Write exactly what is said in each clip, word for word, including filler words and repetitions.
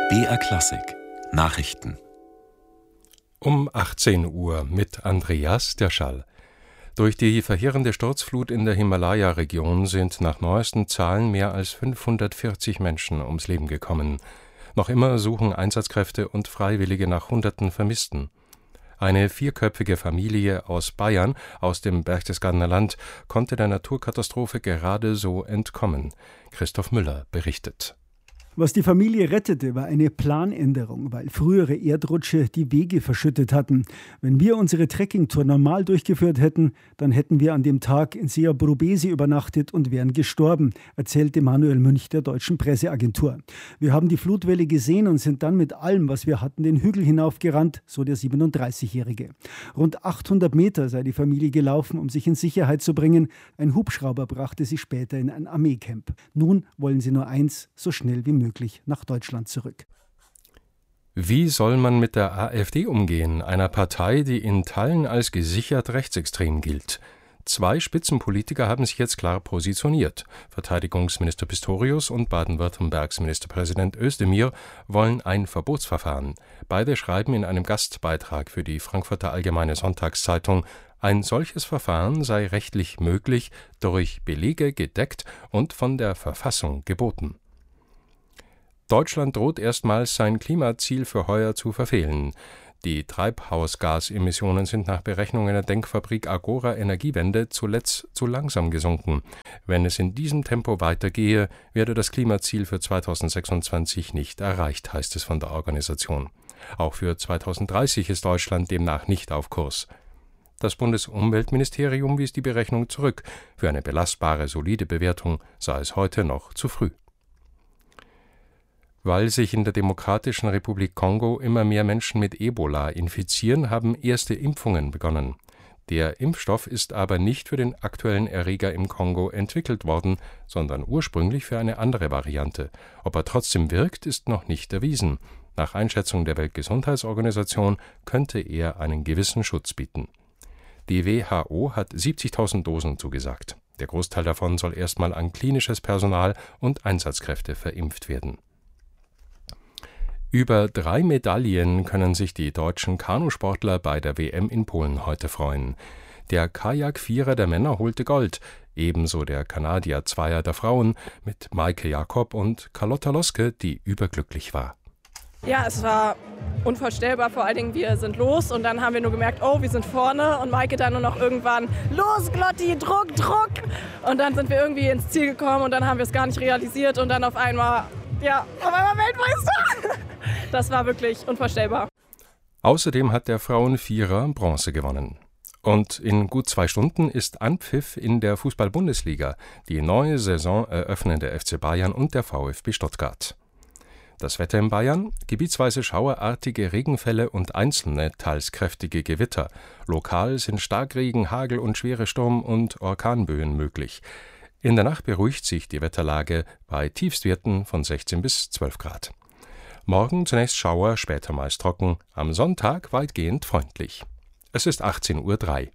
B R Klassik Nachrichten Um achtzehn Uhr mit Andreas Derschall. Durch die verheerende Sturzflut in der Himalaya-Region sind nach neuesten Zahlen mehr als fünfhundertvierzig Menschen ums Leben gekommen. Noch immer suchen Einsatzkräfte und Freiwillige nach Hunderten Vermissten. Eine vierköpfige Familie aus Bayern, aus dem Berchtesgadener Land, konnte der Naturkatastrophe gerade so entkommen. Christoph Müller berichtet. Was die Familie rettete, war eine Planänderung, weil frühere Erdrutsche die Wege verschüttet hatten. Wenn wir unsere Trekkingtour normal durchgeführt hätten, dann hätten wir an dem Tag in Seabrobesi übernachtet und wären gestorben, erzählte Manuel Münch der deutschen Presseagentur. Wir haben die Flutwelle gesehen und sind dann mit allem, was wir hatten, den Hügel hinaufgerannt, so der siebenunddreißigjährige. Rund achthundert Meter sei die Familie gelaufen, um sich in Sicherheit zu bringen. Ein Hubschrauber brachte sie später in ein Armeecamp. Nun wollen sie nur eins, so schnell wie möglich nach Deutschland zurück. Wie soll man mit der AfD umgehen, einer Partei, die in Teilen als gesichert rechtsextrem gilt? Zwei Spitzenpolitiker haben sich jetzt klar positioniert. Verteidigungsminister Pistorius und Baden-Württembergs Ministerpräsident Özdemir wollen ein Verbotsverfahren. Beide schreiben in einem Gastbeitrag für die Frankfurter Allgemeine Sonntagszeitung, ein solches Verfahren sei rechtlich möglich, durch Belege gedeckt und von der Verfassung geboten. Deutschland droht erstmals, sein Klimaziel für heuer zu verfehlen. Die Treibhausgasemissionen sind nach Berechnungen der Denkfabrik Agora Energiewende zuletzt zu langsam gesunken. Wenn es in diesem Tempo weitergehe, werde das Klimaziel für zweitausendsechsundzwanzig nicht erreicht, heißt es von der Organisation. Auch für zweitausenddreißig ist Deutschland demnach nicht auf Kurs. Das Bundesumweltministerium wies die Berechnung zurück. Für eine belastbare, solide Bewertung sei es heute noch zu früh. Weil sich in der Demokratischen Republik Kongo immer mehr Menschen mit Ebola infizieren, haben erste Impfungen begonnen. Der Impfstoff ist aber nicht für den aktuellen Erreger im Kongo entwickelt worden, sondern ursprünglich für eine andere Variante. Ob er trotzdem wirkt, ist noch nicht erwiesen. Nach Einschätzung der Weltgesundheitsorganisation könnte er einen gewissen Schutz bieten. Die W H O hat siebzigtausend Dosen zugesagt. Der Großteil davon soll erstmal an klinisches Personal und Einsatzkräfte verimpft werden. Über drei Medaillen können sich die deutschen Kanusportler bei der W M in Polen heute freuen. Der Kajak-Vierer der Männer holte Gold, ebenso der Kanadier-Zweier der Frauen mit Maike Jakob und Carlotta Loske, die überglücklich war. Ja, es war unvorstellbar, vor allen Dingen wir sind los und dann haben wir nur gemerkt, oh, wir sind vorne und Maike dann nur noch irgendwann, los Glotti, Druck, Druck! Und dann sind wir irgendwie ins Ziel gekommen und dann haben wir es gar nicht realisiert und dann auf einmal, ja, auf einmal Weltmeister! Das war wirklich unvorstellbar. Außerdem hat der Frauenvierer Bronze gewonnen. Und in gut zwei Stunden ist Anpfiff in der Fußball-Bundesliga. Die neue Saison eröffnen der F C Bayern und der VfB Stuttgart. Das Wetter in Bayern: gebietsweise schauerartige Regenfälle und einzelne, teils kräftige Gewitter. Lokal sind Starkregen, Hagel und schwere Sturm- und Orkanböen möglich. In der Nacht beruhigt sich die Wetterlage bei Tiefstwerten von sechzehn bis zwölf Grad. Morgen zunächst Schauer, später meist trocken, am Sonntag weitgehend freundlich. Es ist achtzehn Uhr drei.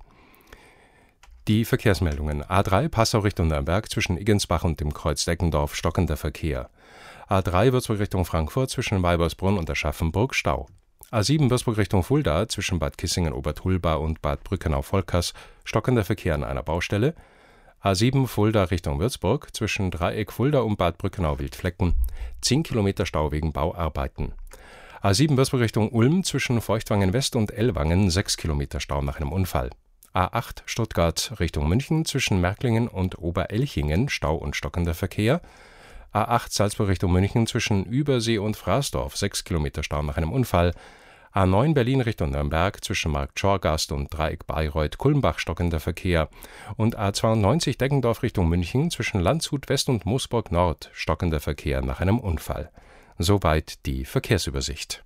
Die Verkehrsmeldungen: A drei Passau Richtung Nürnberg zwischen Iggensbach und dem Kreuz Deggendorf stockender Verkehr. A drei Würzburg Richtung Frankfurt zwischen Weibersbrunn und Aschaffenburg Stau. A sieben Würzburg Richtung Fulda zwischen Bad Kissingen-Obertulba und Bad Brückenau-Volkers stockender Verkehr an einer Baustelle. A sieben Fulda Richtung Würzburg zwischen Dreieck Fulda und Bad Brückenau-Wildflecken, zehn Kilometer Stau wegen Bauarbeiten. A sieben Würzburg Richtung Ulm zwischen Feuchtwangen West und Ellwangen, sechs Kilometer Stau nach einem Unfall. A acht Stuttgart Richtung München zwischen Märklingen und Oberelchingen, Stau und stockender Verkehr. A acht Salzburg Richtung München zwischen Übersee und Fraßdorf, sechs Kilometer Stau nach einem Unfall. A neun Berlin Richtung Nürnberg zwischen Marktschorgast und Dreieck Bayreuth-Kulmbach stockender Verkehr und A zweiundneunzig Deggendorf Richtung München zwischen Landshut West und Moosburg Nord stockender Verkehr nach einem Unfall. Soweit die Verkehrsübersicht.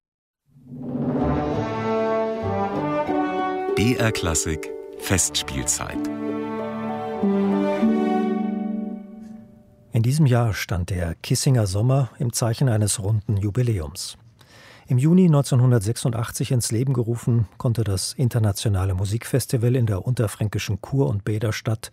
B R Klassik Festspielzeit. In diesem Jahr stand der Kissinger Sommer im Zeichen eines runden Jubiläums. Im Juni neunzehnhundertsechsundachtzig ins Leben gerufen, konnte das internationale Musikfestival in der unterfränkischen Kur- und Bäderstadt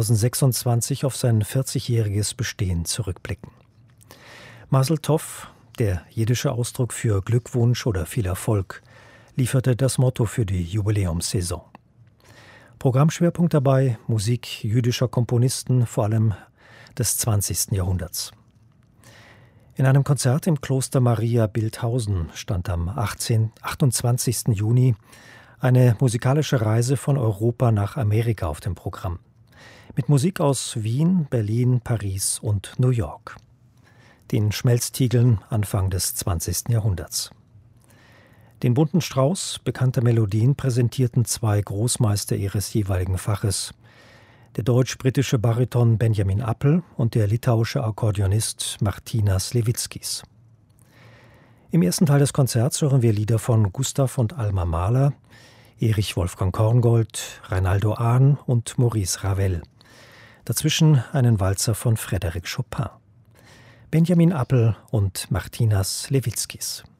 zweitausendsechsundzwanzig auf sein vierzigjähriges Bestehen zurückblicken. Mazel Tov, der jiddische Ausdruck für Glückwunsch oder viel Erfolg, lieferte das Motto für die Jubiläumssaison. Programmschwerpunkt dabei Musik jüdischer Komponisten, vor allem des zwanzigsten Jahrhunderts. In einem Konzert im Kloster Maria Bilthausen stand am achtundzwanzigsten Juni eine musikalische Reise von Europa nach Amerika auf dem Programm. Mit Musik aus Wien, Berlin, Paris und New York. Den Schmelztiegeln Anfang des zwanzigsten Jahrhunderts. Den bunten Strauß bekannter Melodien präsentierten zwei Großmeister ihres jeweiligen Faches, der deutsch-britische Bariton Benjamin Appel und der litauische Akkordeonist Martynas Levickis. Im ersten Teil des Konzerts hören wir Lieder von Gustav und Alma Mahler, Erich Wolfgang Korngold, Reinaldo Ahn und Maurice Ravel. Dazwischen einen Walzer von Frédéric Chopin. Benjamin Appel und Martynas Levickis.